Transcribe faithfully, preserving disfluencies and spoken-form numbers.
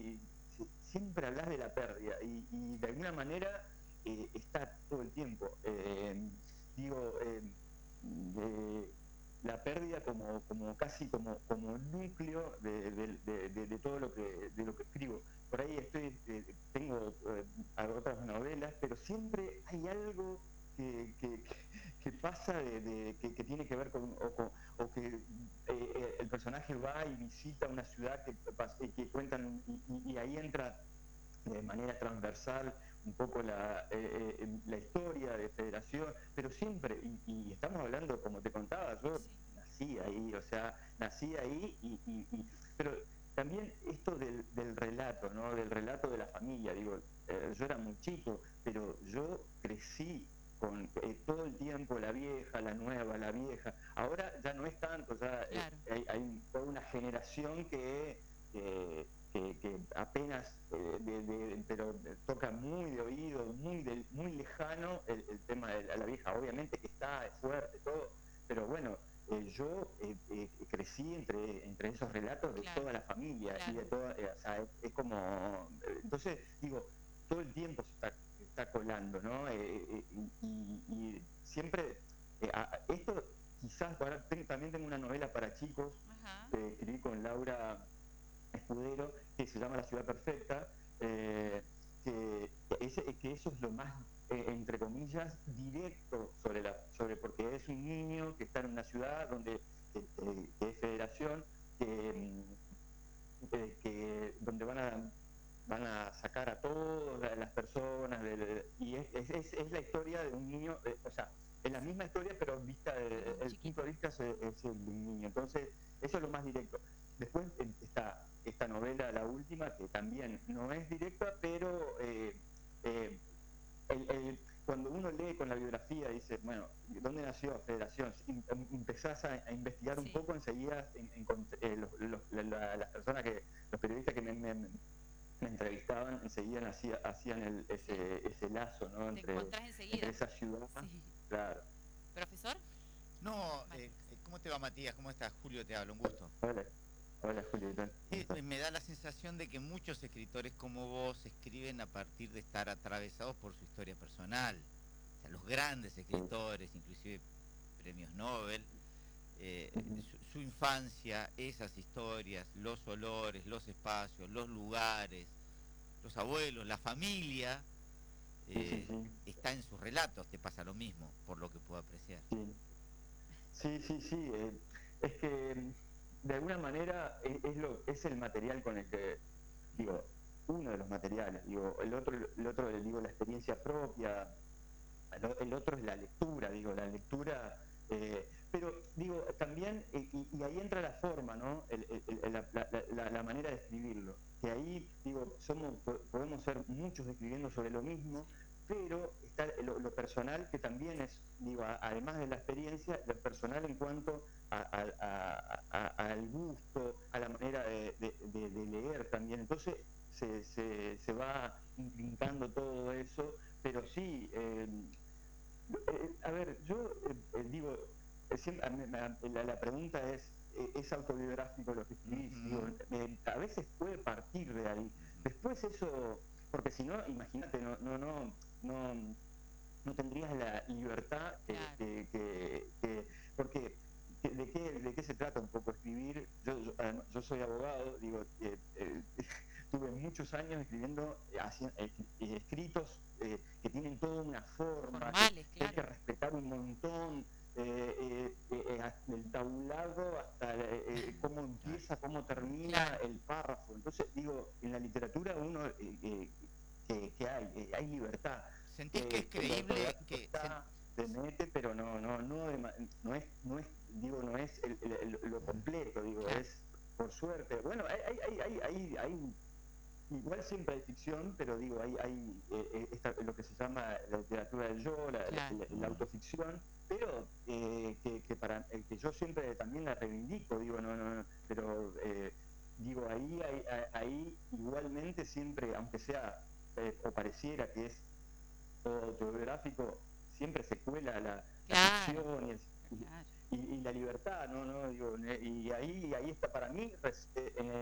y si, siempre hablas de la pérdida y, y de alguna manera eh, está todo el tiempo. Eh, digo, eh, de, la pérdida como, como casi como, como núcleo de, de, de, de, de todo lo que, de lo que escribo. Por ahí estoy, eh, tengo eh, otras novelas, pero siempre hay algo que, que, que pasa de, de, que, que tiene que ver con, o, con, o que eh, el personaje va y visita una ciudad que, que cuentan y, y ahí entra de manera transversal un poco la, eh, eh, la historia de Federación, pero siempre, y, y estamos hablando, como te contaba, yo Sí. nací ahí, o sea, nací ahí, y, y, y pero también esto del, del relato, ¿no? Del relato de la familia, digo, eh, yo era muy chico, pero yo crecí con eh, todo el tiempo la vieja, la nueva, la vieja, ahora ya no es tanto, ya eh, Claro. hay, hay toda una generación que... Eh, que, que apenas, eh, de, de, pero toca muy de oído, muy, de, muy lejano el, el tema de la, la vieja. Obviamente que está, es fuerte, todo, pero bueno, eh, yo eh, eh, crecí entre, entre esos relatos de Claro. toda la familia y Claro. de toda, eh, o sea, es, es como, eh, entonces digo, todo el tiempo se está, se está colando, ¿no? Eh, eh, y, y, y siempre, eh, a, esto quizás, ahora tengo, también tengo una novela para chicos, Ajá. que escribí con Laura Escudero, que se llama La Ciudad Perfecta, eh, que, que, ese, que eso es lo más, eh, entre comillas, directo sobre la, sobre porque es un niño que está en una ciudad donde que, que es federación, que, eh, que donde van a van a sacar a todas las personas de, de, y es, es, es, la historia de un niño, eh, o sea, es la misma historia pero vista de, Pero el chiquito. punto de vista es, es el de un niño, entonces eso es lo más directo. Después está esta novela, la última, que también no es directa, pero eh, eh, el, el, cuando uno lee con la biografía dice, bueno, ¿dónde nació Federación? Empezás a, a investigar un Sí. poco, enseguida en, en, eh, los, los, la, las personas que, los periodistas que me, me, me entrevistaban, enseguida hacía, hacían el, ese, Sí. ese lazo, ¿no? Te Entre, encontrás entre enseguida. esa ciudad, Sí. claro. ¿Profesor? No, eh, Matías. ¿cómo te va, Matías? ¿Cómo estás? Julio te habla, un gusto. Hola, hola Julio, ¿cómo Eh, estás? me da la sensación de que muchos escritores como vos escriben a partir de estar atravesados por su historia personal. O sea, los grandes Sí. escritores, inclusive premios Nobel, eh, Uh-huh. su, su infancia, esas historias, los olores, los espacios, los lugares, los abuelos, la familia, Sí, sí, eh, sí, está en sus relatos. Te pasa lo mismo, por lo que puedo apreciar. sí, sí, sí, sí. Eh, es que de alguna manera es, es, lo, es el material con el que, digo, uno de los materiales, digo, el otro, el otro digo, la experiencia propia, el otro es la lectura, digo, la lectura, eh, pero digo, también, eh, y, y, ahí entra la forma, ¿no? El, el, el, la, la, la, la manera de escribirlo, que ahí, digo, somos, podemos ser muchos escribiendo sobre lo mismo, pero está lo, lo personal, que también es, digo, a, además de la experiencia, lo personal en cuanto a, a, a, a, al gusto, a la manera de, de, de, de leer también, entonces se, se, se va intrincando todo eso, pero sí, eh, eh, a ver, yo eh, eh, digo, eh, siempre, la, la, pregunta es, eh, ¿es autobiográfico lo que escribís? Digo, Uh-huh. eh, a veces puede partir de ahí. Uh-huh. Después eso, porque si no, imagínate, no, no, no, no, no tendrías la libertad que, Claro. que, que, que porque ¿de qué, ¿de qué se trata un poco escribir? Yo, yo, yo soy abogado, digo, eh, eh, tuve muchos años escribiendo eh, eh, escritos eh, que tienen toda una forma, que, Formales, que hay que claro. respetar un montón, eh, eh, eh, el tabulado hasta eh, cómo Claro. empieza, cómo termina Claro. el párrafo. Entonces, digo, en la literatura uno, eh, eh, que, que hay, eh, hay libertad. ¿Sentís que es Eh, lo creíble autográfico que... Sen... está, se mete, pero no, no, no, no es, no es, digo, no es el, el, el, lo completo, digo, Claro. es por suerte. Bueno, hay, hay, hay, hay, hay igual siempre hay ficción, pero digo, hay, hay eh, esta, lo que se llama la literatura del yo, la, Claro. la, la autoficción, pero eh, que, que, para, eh, que yo siempre también la reivindico, digo, no, no, no pero eh, digo, ahí, ahí, ahí igualmente siempre, aunque sea eh, o pareciera que es todo autobiográfico, siempre se cuela la, la Claro. ficción y, el, Claro. y, y, la libertad, ¿no? ¿no? Digo, y ahí, ahí está para mí, eh,